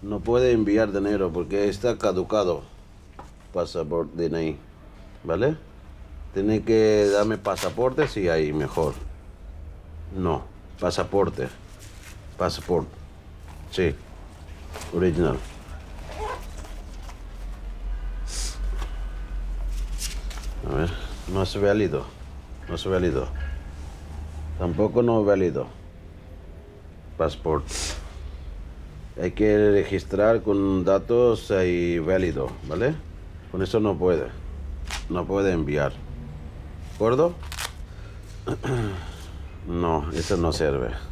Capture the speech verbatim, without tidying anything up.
No puede enviar dinero porque está caducado. Pasaporte, D N I. ¿Vale? Tiene que darme pasaporte, sí, ahí mejor. No, pasaporte. Pasaporte. Sí, original. A ver, no es válido. No es válido. Tampoco no es válido. Pasaporte. Hay que registrar con datos ahí válido, ¿vale? Con eso no puede. No puede enviar. ¿De acuerdo? No, eso no sirve.